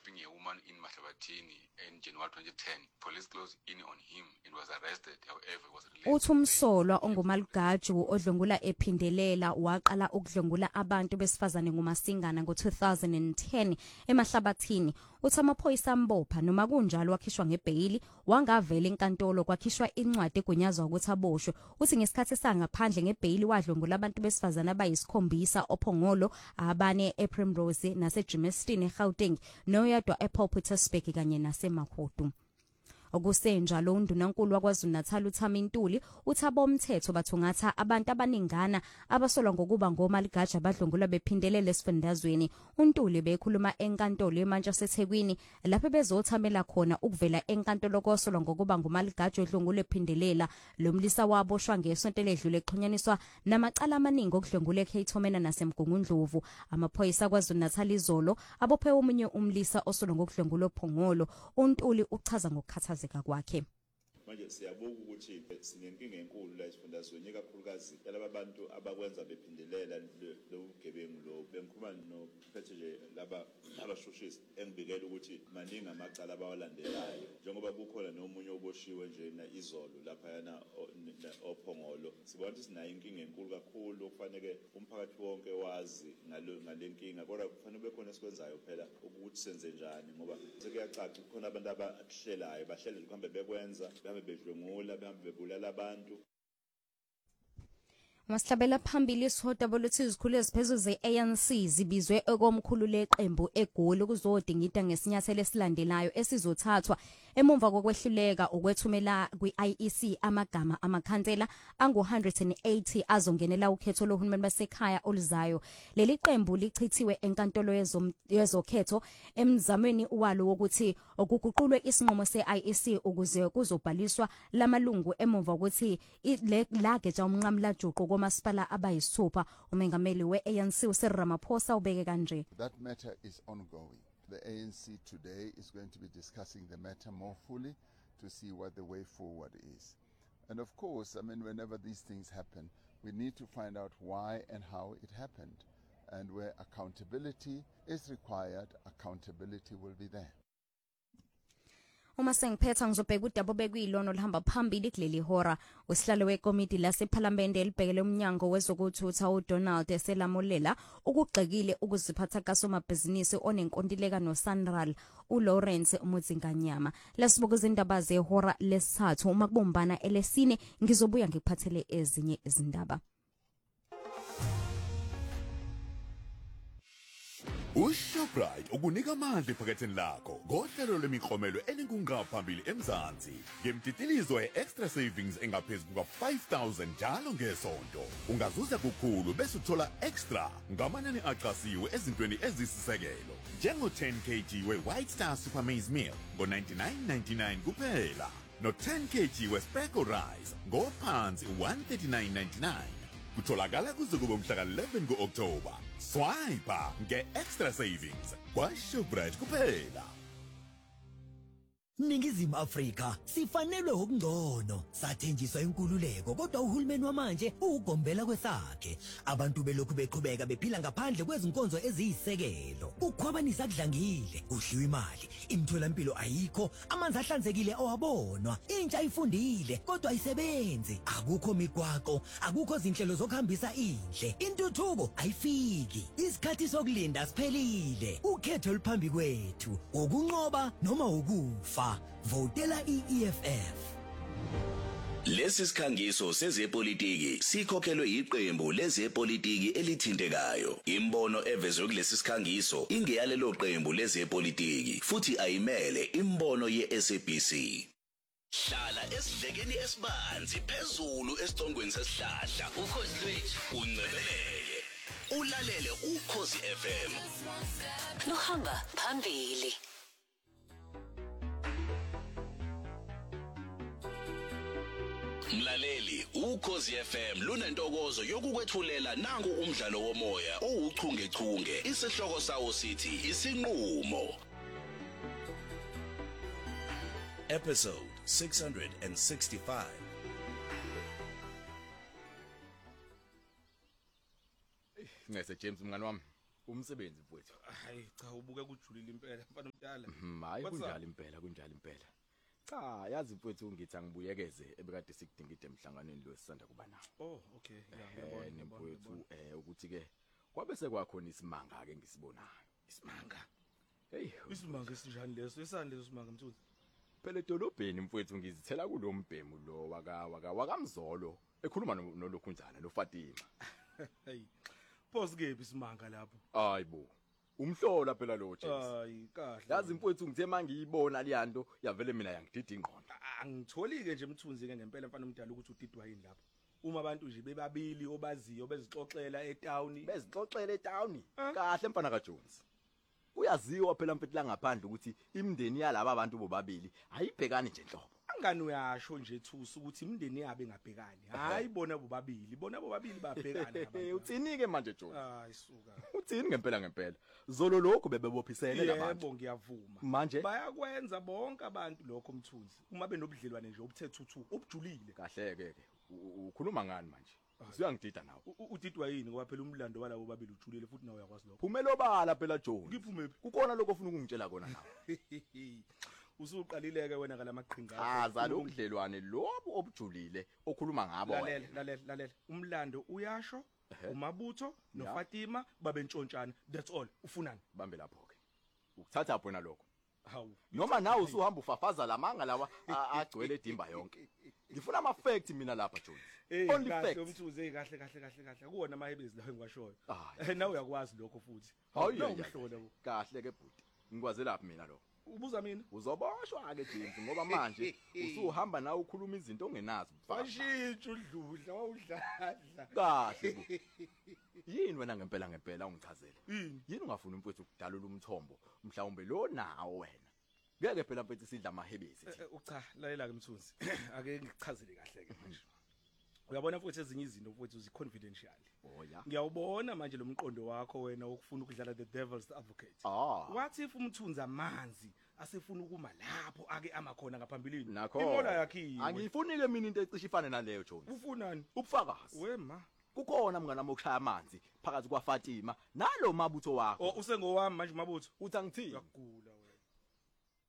raping a woman in Mahlabatini in January 2010. Police closed in on him and was arrested. However, he was released. Uthumsolwa ongumalugaju odlungula ephindelela waqala ukudlungula abantu besifazane ngumasingana ngo-2010 eMahlabathini. Uthi amaphoyisa ambopha noma kunjalo wakhishwa ngebheyili wangavela enkantolo kwakhishwa incwadi egunyazwa ukuthi aboshwe. Uthi ngesikhathi sangaphandle ngebheyili wadlungula abantu besifazane abayisikhombisa oPhongolo, abane ePrimrose naseGermiston eGauteng noyedwa ePulpitersburg kanye naseMakhudu. Okusenjalo undunankulu waKwaZulu-Natal uThamintuli uthi abomthetho bathungatha abantu abaningana abasolwa ngokuba ngomaligaja abadlungula bephindelele esifundazweni. uNtuli bekhuluma enkantolo eMantshasa eThekwini lapho bezothamela khona ukuvela enkantolo kosolwa ngokuba ngomaligaja odlungula ephindelela. Lo mlisa waboshwa ngesonto ledlule exhunyaniswa namacala amaningi okudlungula eKhayithomena naseMgungundlovu. Amaphoyisa kwaZulu-Natal izolo abophe omunye umlisa osolwa ngokudlungula oPhongolo. uNtuli uchaza ngokukhathaza kwakhe. Manje siyabonga ukuthi sinenkinga enkulu la esifundazweni ikakhulukazi laba bantu abakwenza bephindelela lo bugebengu lo bengikhuluma nophethe nje laba abashushisi engibikela ukuthi maningi amacala abawalandelayo njengoba kukhona nomunye oboshiwe nje na izolo lapha yana oPhongolo. Sibona ukuthi sinayo inkinga enkulu kakhulu okufanele umphakathi wonke wazi ngalenkinga kodwa kufanele bekhona esikwenzayo phela ukuthi senze njani ngoba sekuyacaca kukhona abantu abahlelayo bahlele ukuhambe bekwenza bedlungula behambe bebulala abantu. Masihlabela phambili isihoda boluthi izikhulu eziphezulu ze-ANC zibizwe ekomkhulu leqembu eGoli kuzodingida ngesinyathelo esilandelayo esizothathwa emumva kokwehluleka ukwethumela kwi-IEC amagama amakhansela angu-180 azongenela ukhetho lohulumeni basekhaya oluzayo. Leli qembu lichithiwe enkantolo yezokhetho emzamweni walo wokuthi okuguqulwe isinqumo se-IEC ukuze kuzobhaliswa lamalungu emumva ukuthi lageja umnqamla juqu komasipala abayisithupha. Umengameli we-ANC uCyril Ramaphosa ubeke kanje. That matter is ongoing. The ANC today is going to be discussing the matter more fully to see what the way forward is. And of course, I mean, whenever these things happen, we need to find out why and how it happened. And where accountability is required, accountability will be there. Uma sengiphetha ngizobheka udaba obekuyilona olihamba phambili kuleli hora. Usihlalo wekomiti lasePhalamende elibhekele umnyango wezokuthutha uDonald Eselamolela ukugxekile ukuziphatha kasomabhizinisi onenkontileka noSanral uLawrence Mudzinganyama. Lesibuka izindaba zehora lesithathu uma kubombana elesine ngizobuya ngikuphathele ezinye izindaba. UShoprite ukunika amandla ephaketheni lakho ngohlelo lemiklomelo elinkungaphambili eMzansi ngemtitilizo ye-extra savings engaphezulu kuka-5,000 njalo ngesonto. Ungazuza kukhulu bese uthola extra ngamanani aqasiwe ezintweni ezisisekelo njengo-10 kg we-White Star Super Maize Meal ngo-99.99 kuphela no-10 kg we-Speckle Rice ngophansi 139.99. Kutholakala kuze kube umhla ka-11 ku-October. Swipe nge-extra savings kwaShoprite kuphela. Ningizimu Afrika sifanelwe okungcono sathenjiswa inkululeko kodwa uhulumeni wamanje ugombela kwesakhe. Abantu belokhu beqhubeka bephila ngaphandle kwezinkonzo eziyisekelo. Ukukhwabanisa kudlangile, kudliwa imali, imitholampilo ayikho, amanzi ahlanzekile awabonwa, intsha ifundile kodwa ayisebenzi, akukho migwaqo, akukho zinhlelo zokuhambisa indle, intuthuko ayifiki, isikhathi sokulinda siphelile, ukhetho luphambi kwethu, ukunqoba noma ukufa. Votela iEFF. Lesi sikhangiso sezepolitiki sikhokhelwe iqembu lezepolitiki elithintekayo. Imbono evezwe kulesi sikhangiso ingeyalelo qembu lezepolitiki futhi ayimele imbono yeSABC. Hlala esidlekeni esibanzi phezulu esicongweni sesihlahla. Ukhozi lwethu uncebeleke. Ulalele Ukhozi FM. Luhamba phambili. Mlaleli, Ukhozi FM lunentokozo yokukwethulela nangu umdlalo womoya owuchungechunge. Isihloko sawo sithi isinqumo. Episode 665. Ngese James mngani wami, umsebenzi mfowethu. Hayi cha ubuke kujulile impela mfana kudala. Hayi What's up? kunjalo impela. Cha, yazi mfowethu ngithi angibuyekeze ebekade sikudingide emhlanganweni lo sisanda kuba nawo. Oh, okay. Ngiyabona Mfowethu ukuthi ke kwabe sekwakhona isimanga ke ngisibonayo. Isimanga. Hey, Isimanga esinjani leso? Esani leso simanga Mthunzi? phela edolobheni mfowethu ngizithela kulombhemu lo wakamzolo ekhuluma nolokhunjana noFatima. Hey. Pause kephi isimanga lapho? Hayibo. Umhlola phela lo James. Hayi, kahle. Yazi mfowethu ngithe mangiyibona liyanto yavele mina yangidida ingqondo. Angitholi ke nje Mthunzi ke ngempela mfana umdala ukuthi udidwa yini lapho. Uma abantu nje bebabili obaziyo bezixoxela etown. Bezixoxela etown. Kahle mfana kaJones. Uyaziwa phela mfethu la ngaphandle ukuthi imndeni yalabo abantu bobabili ayibhekani nje enhlobo. Angani uyasho nje Thusi ukuthi imndeni yabe ngabhekani. Hayi bona bobabili babhekana. Utsinike manje Jones. Hayi suka. Utsini ngempela. Zolo lokho bebebophisene labantu. Yebo ngiyavuma. Manje bayakwenza bonke abantu lokho Mthunzi. Uma benobudlelwane nje obuthethu ubujulile. Kahle ke. Ukhuluma ngani manje? Usuyangidida nawe. Udidwa yini ngoba phela umlando walabo babili ujulile futhi nawe uyakwazi lokho. Phumela obala phela Jones. Ngiphumephi? Kukhona lokho ofuna ukungitshela kona nawe. Usuqalileke wena ngalamaqhinga akho. Chaza lokudlelwane lobo obujulile okhuluma ngabo wena. Lalela. Umlando uyasho uMabutho noFatima babentshontshana. That's all. Ufunani? Bambe lapho ke. Ukuthatha phona lokho. Hawu. Noma nawe usuhamba ufafaza lamanga lawa agcwele edimba yonke. Ngifuna ama facts mina lapha Jones. Only facts. Umthuze kahle. Kuwona amahebezi lawo engiwashoyo. Nawe uyakwazi lokho futhi. Umhlola kahle ke bhuti. Ngikwazela laphi mina lokho. Ubuza mina? Uzoboshwa ke James ngoba manje usuhamba nawe ukhuluma izinto ongenazo. Fashintsha udludla wawudladla. Kahle. Yini wena ngempela ungichazela? Yini ungafuna umfowethu ukudala umthombo mhlawumbe lo nawo wena? Ngeke phela mfethu sidla amahebezi thi. Cha, lalela ke Mthunzi. Ake ngichazele kahle ke manje. Uyabona futhi ezinye izinto mfowethu zi-confidential. Ngiyawubona manje lo mqondo wakho wena okufuna ukudlala the devil's advocate. What if umthunzi amanzi asefuna ukuma lapho ake amakhona ngaphambilini? Imola yakhiwe. Angiyifunile mina into ecishe ifane naleyo Jones. Ufunani? Ubufakazi. Wema. Kukhona mngana mokushaya amanzi phakathi kwaFatima nalo Mabutho wakho. Usengowami manje Mabutho. Uthi angithini? Uyagula.